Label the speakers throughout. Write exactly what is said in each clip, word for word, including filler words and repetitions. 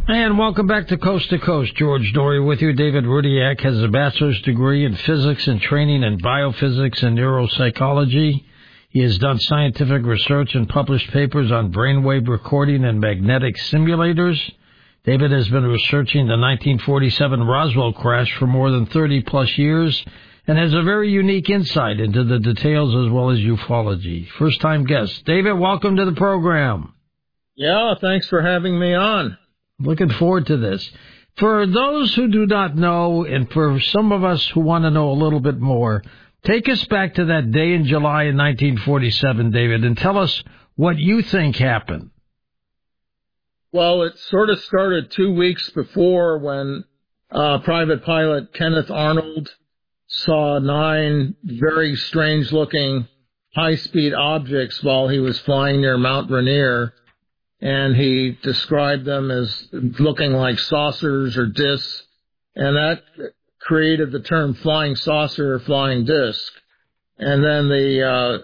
Speaker 1: And welcome back to Coast to Coast. George Noory with you. David Rudiak has a bachelor's degree in physics and training in biophysics and neuropsychology. He has done scientific research and published papers on brainwave recording and magnetic simulators. David has been researching the nineteen forty-seven Roswell crash for more than thirty plus years and has a very unique insight into the details as well as ufology. First-time guest. David, welcome to the program.
Speaker 2: Yeah, thanks for having me on.
Speaker 1: Looking forward to this. For those who do not know, and for some of us who want to know a little bit more, take us back to that day in July in nineteen forty-seven, David, and tell us what you think happened.
Speaker 2: Well, it sort of started two weeks before when uh, Private Pilot Kenneth Arnold saw nine very strange-looking high-speed objects while he was flying near Mount Rainier. And he described them as looking like saucers or discs, and that created the term flying saucer or flying disc. And then the, uh,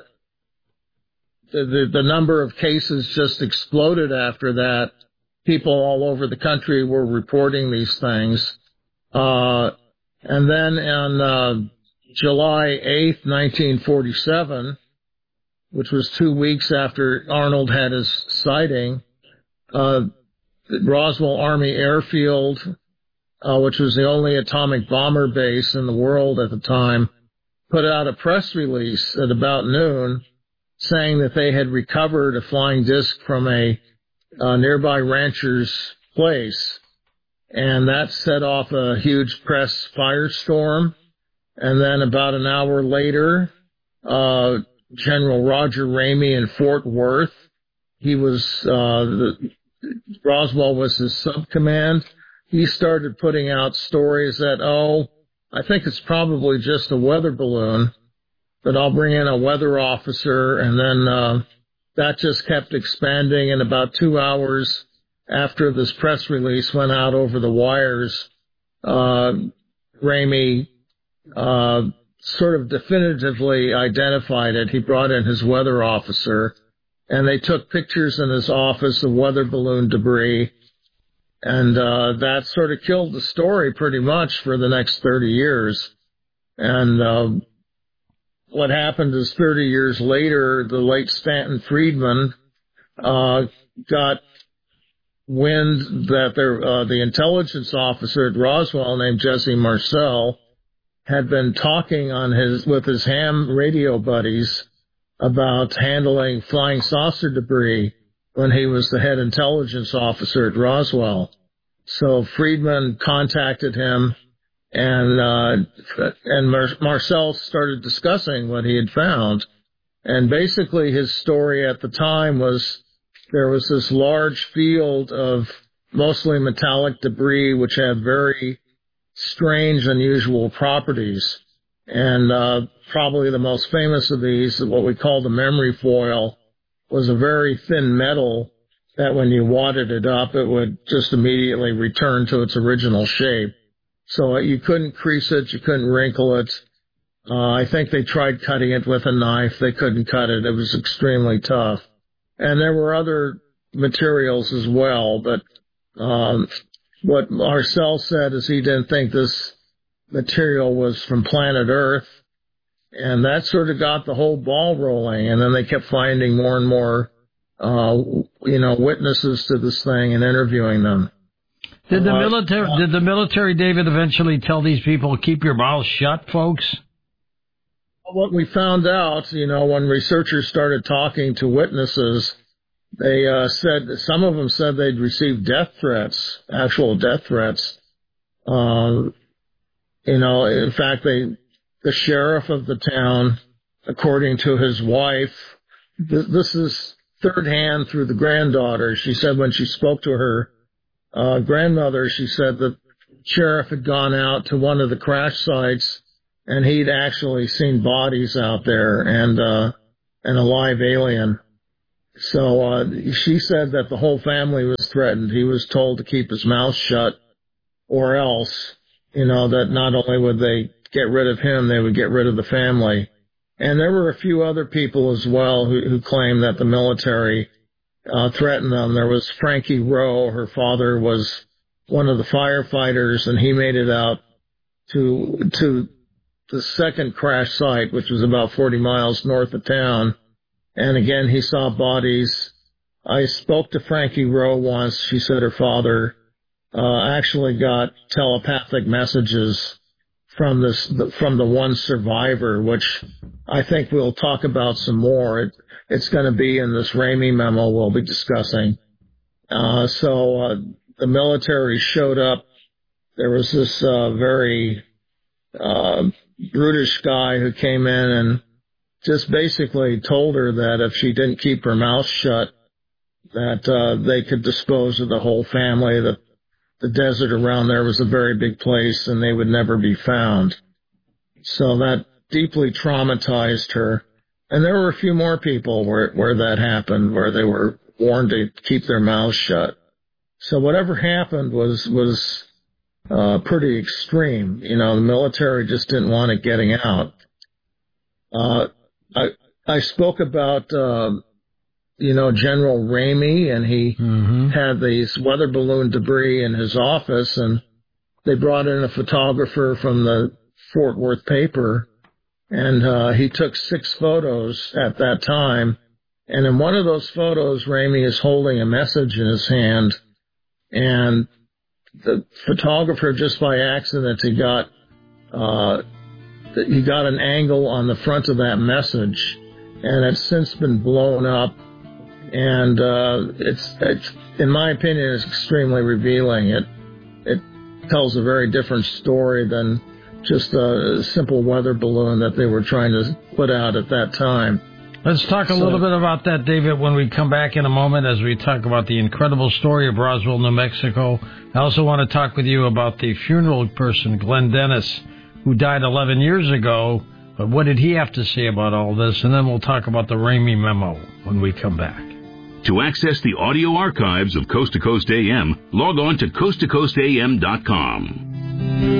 Speaker 2: the, the, the number of cases just exploded after that. People all over the country were reporting these things. Uh, and then on uh, July eighth, nineteen forty-seven, which was two weeks after Arnold had his sighting, uh, Roswell Army Airfield, uh, which was the only atomic bomber base in the world at the time, put out a press release at about noon saying that they had recovered a flying disc from a uh, nearby rancher's place. And that set off a huge press firestorm. And then about an hour later, uh, General Roger Ramey in Fort Worth. He was, uh, the, Roswell was his sub-command. He started putting out stories that, oh, I think it's probably just a weather balloon, but I'll bring in a weather officer. And then, uh, that just kept expanding. And about two hours after this press release went out over the wires, uh, Ramey, uh, sort of definitively identified it. He brought in his weather officer, and they took pictures in his office of weather balloon debris, and uh, that sort of killed the story pretty much for the next thirty years. And uh, what happened is thirty years later, the late Stanton Friedman uh, got wind that there, uh, the intelligence officer at Roswell named Jesse Marcel had been talking on his with his ham radio buddies about handling flying saucer debris when he was the head intelligence officer at Roswell. So Friedman contacted him, and uh, and Mar- Marcel started discussing what he had found. And basically his story at the time was there was this large field of mostly metallic debris which had very strange, unusual properties. And uh, probably the most famous of these, what we call the memory foil, was a very thin metal that when you wadded it up, it would just immediately return to its original shape. So you couldn't crease it, you couldn't wrinkle it. Uh, I think they tried cutting it with a knife. They couldn't cut it. It was extremely tough. And there were other materials as well, but um, what Marcel said is he didn't think this material was from planet Earth, and that sort of got the whole ball rolling. And then they kept finding more and more, uh, you know, witnesses to this thing and interviewing them.
Speaker 1: Did the
Speaker 2: uh,
Speaker 1: military,
Speaker 2: uh,
Speaker 1: did the military, David, eventually tell these people, keep your mouths shut, folks?
Speaker 2: What we found out, you know, when researchers started talking to witnesses, they uh, said, some of them said they'd received death threats, actual death threats. Uh, you know, in fact, they, the sheriff of the town, according to his wife, th- this is third hand through the granddaughter. She said when she spoke to her uh, grandmother, she said that the sheriff had gone out to one of the crash sites and he'd actually seen bodies out there and uh, and a live alien. So uh, she said that the whole family was threatened. He was told to keep his mouth shut, or else, you know, that not only would they get rid of him, they would get rid of the family. And there were a few other people as well who, who claimed that the military uh, threatened them. There was Frankie Rowe. Her father was one of the firefighters, and he made it out to to the second crash site, which was about forty miles north of town. And again, he saw bodies. I spoke to Frankie Rowe once. She said her father uh, actually got telepathic messages from this from the one survivor, which I think we'll talk about some more. It, it's going to be in this Ramey memo we'll be discussing. Uh, so uh, the military showed up. There was this uh, very uh, brutish guy who came in and just basically told her that if she didn't keep her mouth shut, that uh, they could dispose of the whole family, that the desert around there was a very big place and they would never be found. So that deeply traumatized her. And there were a few more people where, where that happened, where they were warned to keep their mouths shut. So whatever happened was, was, uh, pretty extreme. You know, the military just didn't want it getting out. Uh, I, I spoke about, uh, you know, General Ramey, and he mm-hmm. had these weather balloon debris in his office, and they brought in a photographer from the Fort Worth paper, and uh, he took six photos at that time. And in one of those photos, Ramey is holding a message in his hand, and the photographer, just by accident, he got uh, he got an angle on the front of that message, and it's since been blown up. And uh, it's, it's, in my opinion, it's extremely revealing. It it tells a very different story than just a simple weather balloon that they were trying to put out at that time.
Speaker 1: Let's talk a so, little bit about that, David, when we come back in a moment as we talk about the incredible story of Roswell, New Mexico. I also want to talk with you about the funeral person, Glenn Dennis, who died eleven years ago. But what did he have to say about all this? And then we'll talk about the Ramey memo when we come back.
Speaker 3: To access the audio archives of Coast to Coast A M, log on to coast to coast a m dot com.